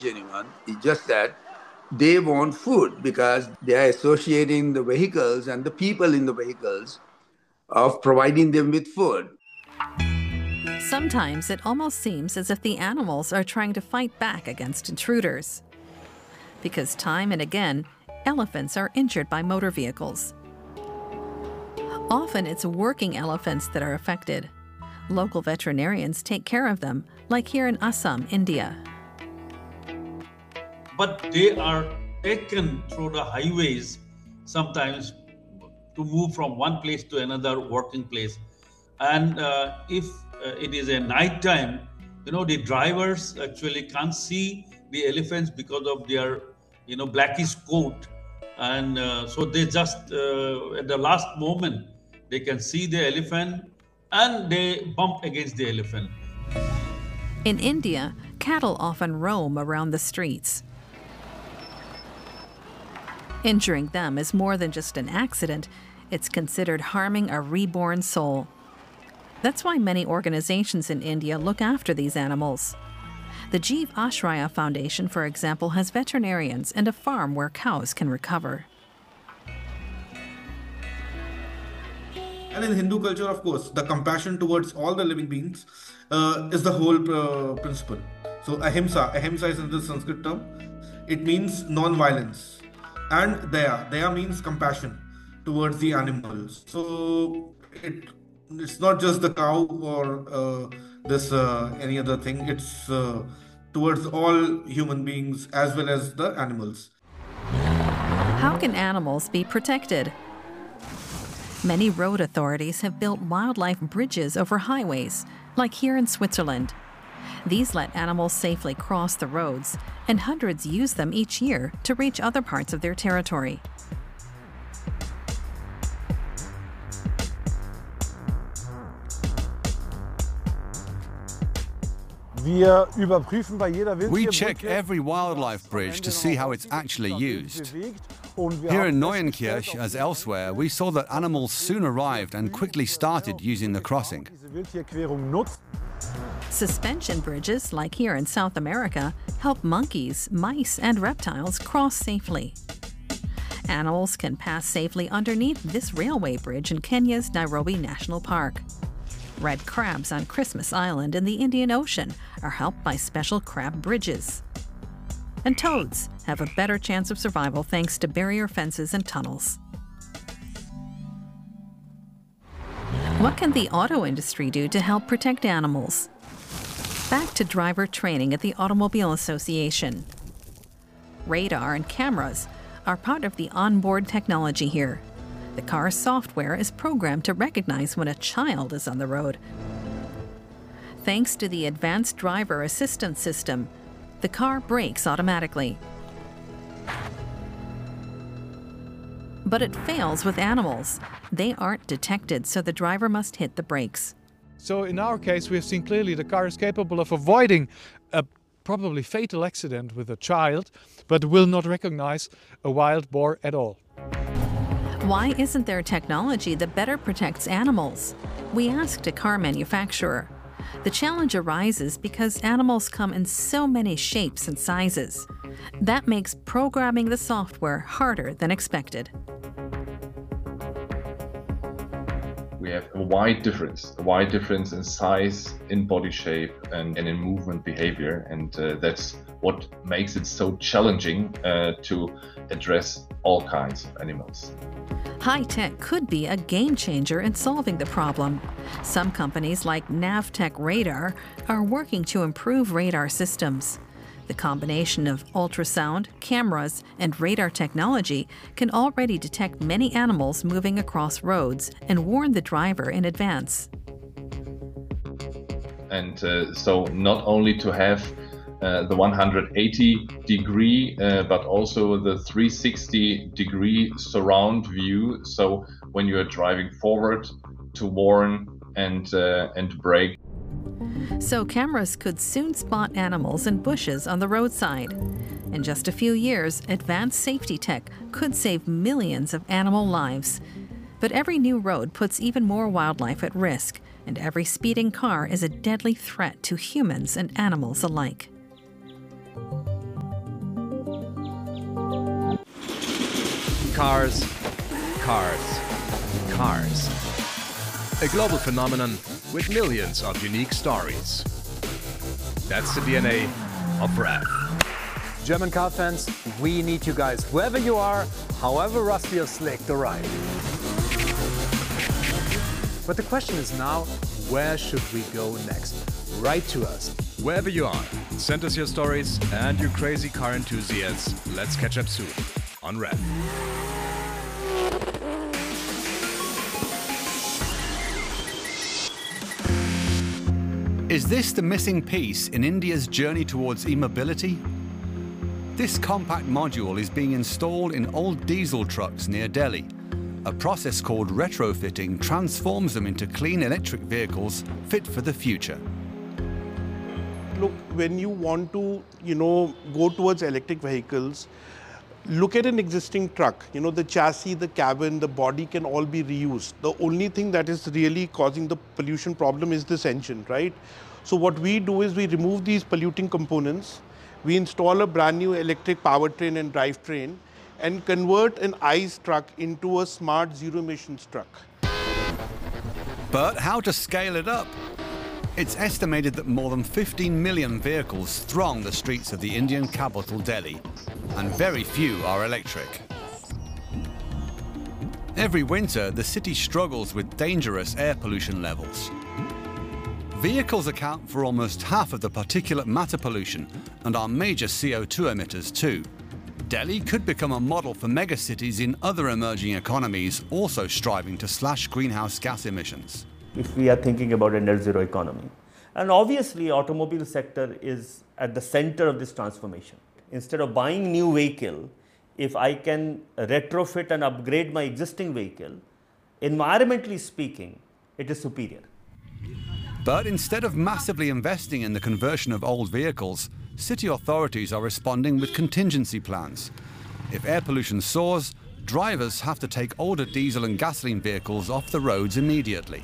anyone. It's just that they want food because they are associating the vehicles and the people in the vehicles of providing them with food. Sometimes it almost seems as if the animals are trying to fight back against intruders. Because time and again, elephants are injured by motor vehicles. Often it's working elephants that are affected. Local veterinarians take care of them, like here in Assam, India. But they are taken through the highways sometimes to move from one place to another working place. And if it is a night time, the drivers actually can't see the elephants because of their, blackish coat. And so they just, at the last moment, they can see the elephant and they bump against the elephant. In India, cattle often roam around the streets. Injuring them is more than just an accident. It's considered harming a reborn soul. That's why many organizations in India look after these animals. The Jeev Ashraya Foundation, for example, has veterinarians and a farm where cows can recover. And in Hindu culture, of course, the compassion towards all the living beings is the whole principle. So ahimsa is in the Sanskrit term. It means non-violence. And daya means compassion towards the animals. So it's not just the cow or any other thing. It's towards all human beings as well as the animals. How can animals be protected? Many road authorities have built wildlife bridges over highways, like here in Switzerland. These let animals safely cross the roads, and hundreds use them each year to reach other parts of their territory. We check every wildlife bridge to see how it's actually used. Here in Neuenkirch, as elsewhere, we saw that animals soon arrived and quickly started using the crossing. Suspension bridges, like here in South America, help monkeys, mice, and reptiles cross safely. Animals can pass safely underneath this railway bridge in Kenya's Nairobi National Park. Red crabs on Christmas Island in the Indian Ocean are helped by special crab bridges. And toads have a better chance of survival thanks to barrier fences and tunnels. What can the auto industry do to help protect animals? Back to driver training at the Automobile Association. Radar and cameras are part of the onboard technology here. The car's software is programmed to recognize when a child is on the road. Thanks to the Advanced Driver Assistance System, the car brakes automatically. But it fails with animals. They aren't detected, so the driver must hit the brakes. So in our case, we have seen clearly the car is capable of avoiding a probably fatal accident with a child, but will not recognize a wild boar at all. Why isn't there technology that better protects animals? We asked a car manufacturer. The challenge arises because animals come in so many shapes and sizes. That makes programming the software harder than expected. We have a wide difference in size, in body shape, and in movement behavior, and that's what makes it so challenging to address all kinds of animals. High tech could be a game changer in solving the problem. Some companies like Navtech Radar are working to improve radar systems. The combination of ultrasound, cameras, and radar technology can already detect many animals moving across roads and warn the driver in advance. And so not only to have the 180-degree, but also the 360-degree surround view. So when you are driving forward, to warn and brake. So cameras could soon spot animals in bushes on the roadside. In just a few years, advanced safety tech could save millions of animal lives. But every new road puts even more wildlife at risk, and every speeding car is a deadly threat to humans and animals alike. Cars, cars, cars. A global phenomenon with millions of unique stories. That's the DNA of REV. German car fans, we need you guys, wherever you are, however rusty or slick the ride. But the question is now, where should we go next? Write to us. Wherever you are, send us your stories and your crazy car enthusiasts. Let's catch up soon on REV. Is this the missing piece in India's journey towards e-mobility? This compact module is being installed in old diesel trucks near Delhi. A process called retrofitting transforms them into clean electric vehicles fit for the future. Look, when you want to, go towards electric vehicles, look at an existing truck. The chassis, the cabin, the body can all be reused. The only thing that is really causing the pollution problem is this engine, right? So what we do is we remove these polluting components, we install a brand new electric powertrain and drivetrain, and convert an ICE truck into a smart zero emissions truck. But how to scale it up? It's estimated that more than 15 million vehicles throng the streets of the Indian capital, Delhi, and very few are electric. Every winter, the city struggles with dangerous air pollution levels. Vehicles account for almost half of the particulate matter pollution and are major CO2 emitters too. Delhi could become a model for megacities in other emerging economies also striving to slash greenhouse gas emissions. If we are thinking about a net zero economy. And obviously, automobile sector is at the center of this transformation. Instead of buying new vehicle, if I can retrofit and upgrade my existing vehicle, environmentally speaking, it is superior. But instead of massively investing in the conversion of old vehicles, city authorities are responding with contingency plans. If air pollution soars, drivers have to take older diesel and gasoline vehicles off the roads immediately.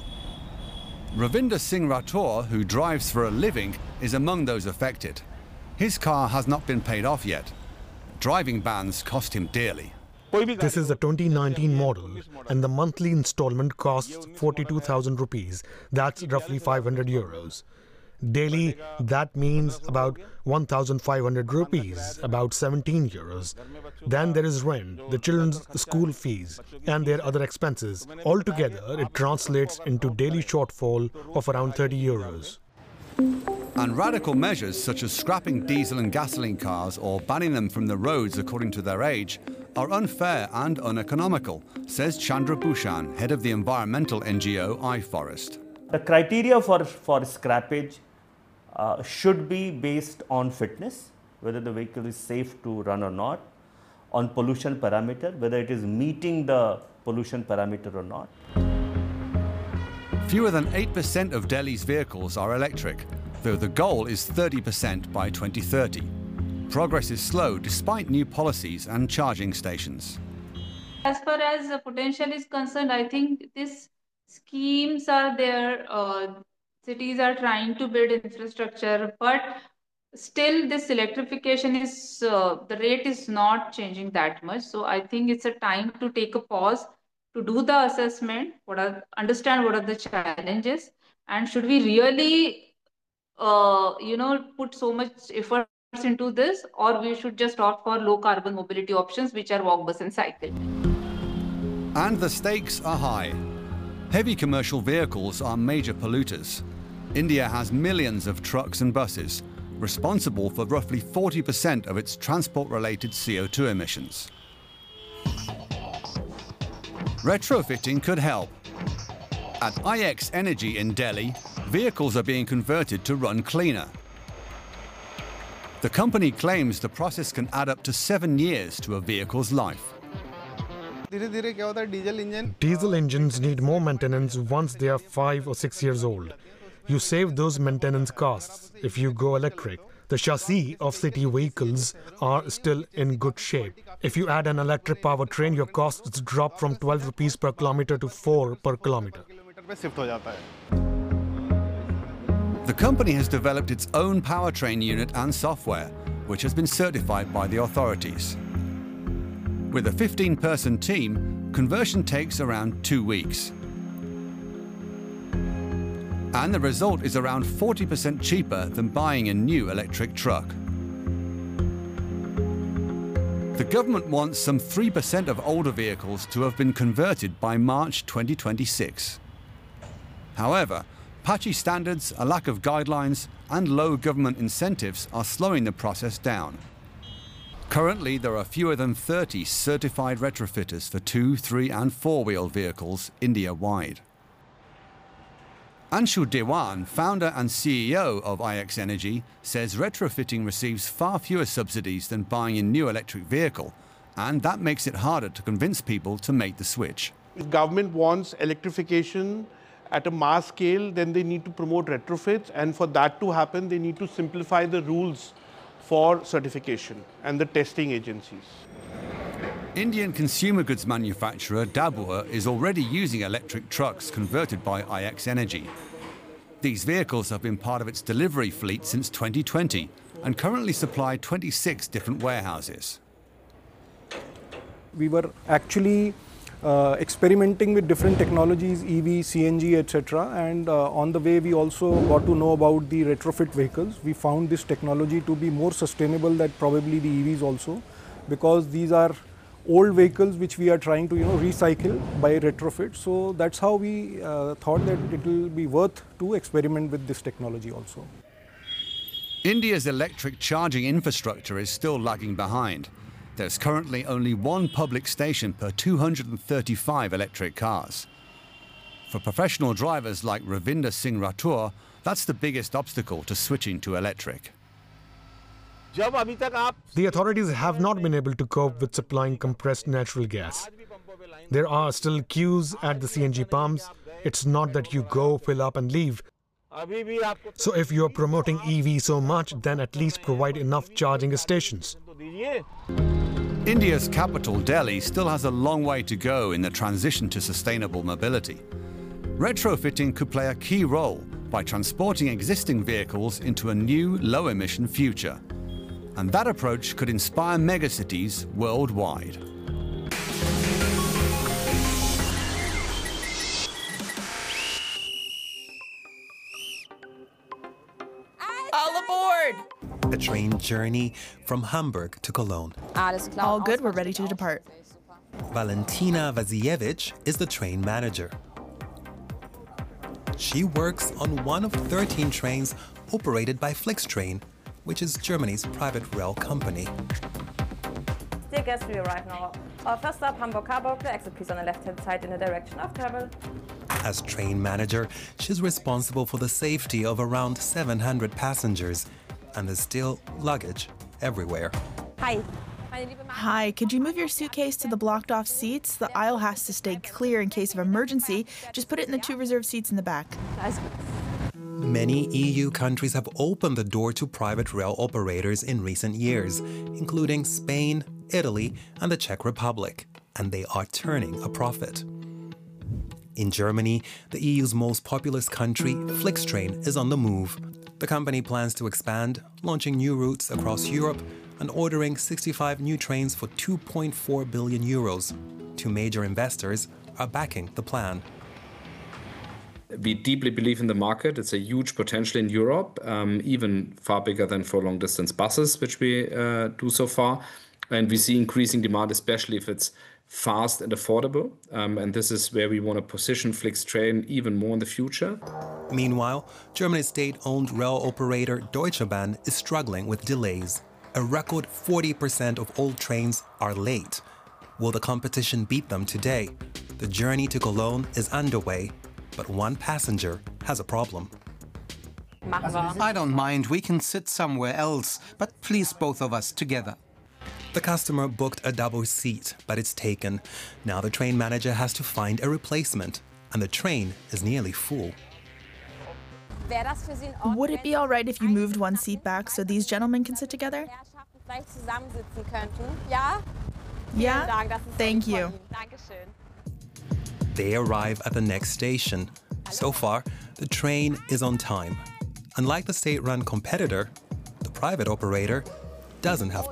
Ravinder Singh Rathore, who drives for a living, is among those affected. His car has not been paid off yet. Driving bans cost him dearly. This is a 2019 model and the monthly installment costs 42,000 rupees. That's roughly 500 euros. Daily, that means about 1,500 rupees, about 17 euros. Then there is rent, the children's school fees, and their other expenses. Altogether, it translates into daily shortfall of around 30 euros. And radical measures such as scrapping diesel and gasoline cars or banning them from the roads according to their age are unfair and uneconomical, says Chandra Bhushan, head of the environmental NGO iForest. The criteria for scrappage should be based on fitness, whether the vehicle is safe to run or not, on pollution parameter, whether it is meeting the pollution parameter or not. Fewer than 8% of Delhi's vehicles are electric, though the goal is 30% by 2030. Progress is slow despite new policies and charging stations. As far as the potential is concerned, I think these schemes are there. Cities are trying to build infrastructure, but still this electrification is, the rate is not changing that much. So I think it's a time to take a pause, to do the assessment, understand what are the challenges, and should we really, put so much effort into this, or we should just opt for low carbon mobility options, which are walk, bus and cycle. And the stakes are high. Heavy commercial vehicles are major polluters. India has millions of trucks and buses, responsible for roughly 40% of its transport-related CO2 emissions. Retrofitting could help. At IX Energy in Delhi, vehicles are being converted to run cleaner. The company claims the process can add up to 7 years to a vehicle's life. Diesel engines need more maintenance once they are 5 or 6 years old. You save those maintenance costs if you go electric. The chassis of city vehicles are still in good shape. If you add an electric powertrain, your costs drop from 12 rupees per kilometer to 4 per kilometer. The company has developed its own powertrain unit and software, which has been certified by the authorities. With a 15-person team, conversion takes around 2 weeks. And the result is around 40% cheaper than buying a new electric truck. The government wants some 3% of older vehicles to have been converted by March 2026. However, patchy standards, a lack of guidelines, and low government incentives are slowing the process down. Currently, there are fewer than 30 certified retrofitters for 2-, 3- and 4-wheel vehicles India-wide. Anshu Dewan, founder and CEO of IX Energy, says retrofitting receives far fewer subsidies than buying a new electric vehicle, and that makes it harder to convince people to make the switch. If government wants electrification at a mass scale, then they need to promote retrofits, and for that to happen, they need to simplify the rules for certification and the testing agencies. Indian consumer goods manufacturer Dabur is already using electric trucks converted by IX Energy. These vehicles have been part of its delivery fleet since 2020 and currently supply 26 different warehouses. We were actually experimenting with different technologies, EV, CNG, etc. And on the way, we also got to know about the retrofit vehicles. We found this technology to be more sustainable than probably the EVs also, because these are old vehicles which we are trying to recycle by retrofit. So that's how we thought that it will be worth to experiment with this technology also. India's electric charging infrastructure is still lagging behind. There's currently only one public station per 235 electric cars. For professional drivers like Ravinder Singh Rathore, that's the biggest obstacle to switching to electric. The authorities have not been able to cope with supplying compressed natural gas. There are still queues at the CNG pumps. It's not that you go, fill up and leave. So if you're promoting EV so much, then at least provide enough charging stations. India's capital, Delhi, still has a long way to go in the transition to sustainable mobility. Retrofitting could play a key role by transporting existing vehicles into a new, low-emission future. And that approach could inspire megacities worldwide. All aboard! A train journey from Hamburg to Cologne. All good, we're ready to depart. Valentina Vasiljevic is the train manager. She works on one of 13 trains operated by Flixtrain, which is Germany's private rail company. Dear guests, we arrive now. Our first stop, Hamburg-Harburg. The exit please on the left-hand side in the direction of travel. As train manager, she's responsible for the safety of around 700 passengers, and there's still luggage everywhere. Hi. Hi, could you move your suitcase to the blocked off seats? The aisle has to stay clear in case of emergency. Just put it in the 2 reserved seats in the back. Many EU countries have opened the door to private rail operators in recent years, including Spain, Italy, and the Czech Republic, and they are turning a profit. In Germany, the EU's most populous country, Flixtrain is on the move. The company plans to expand, launching new routes across Europe and ordering 65 new trains for 2.4 billion euros. 2 major investors are backing the plan. We deeply believe in the market. It's a huge potential in Europe, even far bigger than for long-distance buses, which we do so far. And we see increasing demand, especially if it's fast and affordable. And this is where we want to position Flixtrain even more in the future. Meanwhile, Germany's state-owned rail operator Deutsche Bahn is struggling with delays. A record 40% of old trains are late. Will the competition beat them today? The journey to Cologne is underway, but one passenger has a problem. I don't mind, we can sit somewhere else, but please both of us together. The customer booked a double seat, but it's taken. Now the train manager has to find a replacement, and the train is nearly full. Would it be all right if you moved one seat back so these gentlemen can sit together? Yeah? Thank you. They arrive at the next station. So far, the train is on time. Unlike the state-run competitor, the private operator doesn't have